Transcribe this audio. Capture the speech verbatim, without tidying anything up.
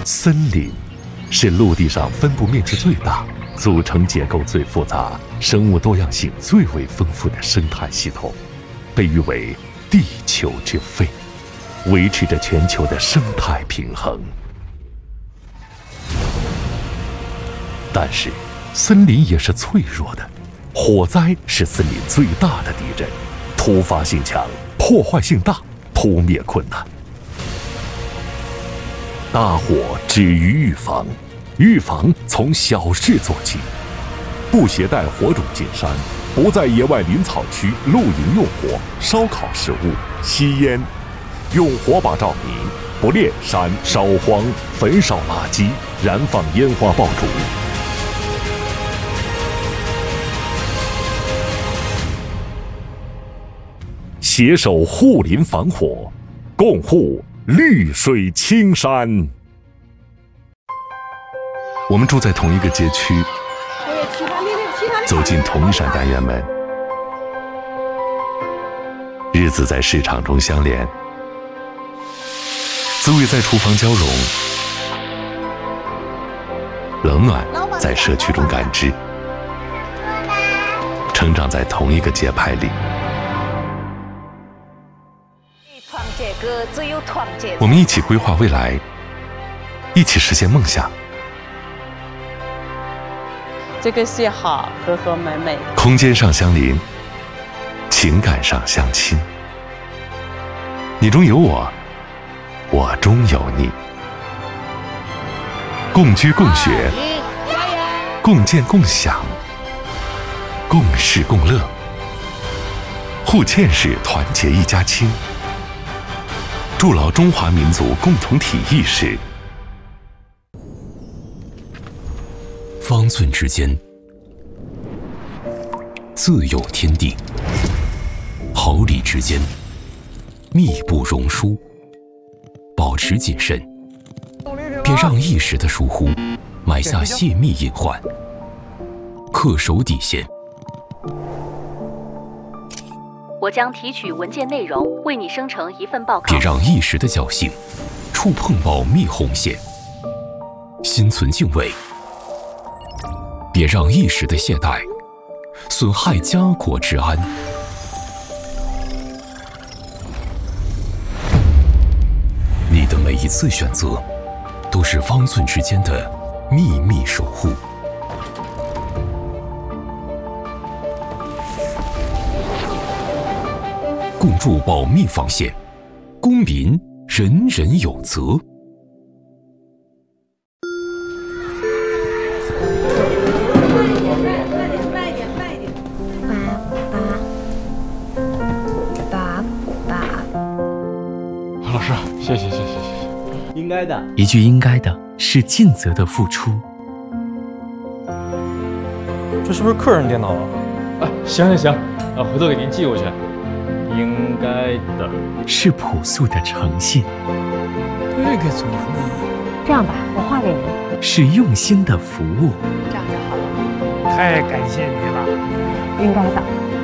森林是陆地上分布面积最大、组成结构最复杂、生物多样性最为丰富的生态系统，被誉为地球之肺，维持着全球的生态平衡。但是，森林也是脆弱的，火灾是森林最大的敌人，突发性强，破坏性大，扑灭困难。大火止于预防，预防从小事做起。不携带火种进山，不在野外林草区露营用火、烧烤食物、吸烟，用火把照明，不炼山、烧荒、焚烧垃圾、燃放烟花爆竹。携手护林防火，共护绿水青山。我们住在同一个街区，走进同一扇单元门，日子在市场中相连，滋味在厨房交融，冷暖在社区中感知，成长在同一个节拍里。我们一起规划未来，一起实现梦想。 这个是好和和美美， 空间上相邻，情感上相亲。你中有我，我中有你，共居共学，共建共享，共事共乐，互嵌式团结一家亲，筑牢中华民族共同体意识。 方寸之间，自有天地；毫厘之间，密不容疏。保持谨慎，别让一时的疏忽埋下泄密隐患。恪守底线。 我将提取文件内容，为你生成一份报告。 别让一时的侥幸触碰保密红线。心存敬畏。别让一时的懈怠损害家国之安。你的每一次选择，都是方寸之间的秘密守护。共筑保密防线，公民人人有责。 老师，谢谢谢谢谢谢。 应该的， 一句应该的是尽责的付出。 这是不是客人电脑啊？啊，行行行，啊，回头给您寄过去。应该的是朴素的诚信。 这个怎么呢？ 这样吧，我画给您。 是用心的服务。 这样就好了。 太感谢你了。 应该的。